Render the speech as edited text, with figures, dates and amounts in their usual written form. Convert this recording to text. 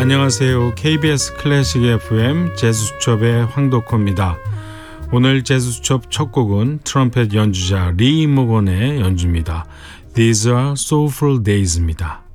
안녕하세요. KBS 클래식 FM 재즈수첩의 황덕호입니다. 오늘 재즈수첩 첫 곡은 트럼펫 연주자 리 모건의 연주입니다. These are Soulful Days입니다.